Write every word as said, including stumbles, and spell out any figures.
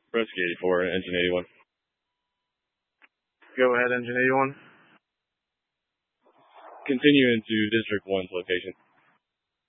Rescue eighty-four, engine eighty-one. Go ahead, engine eighty-one. Continue into District one's location.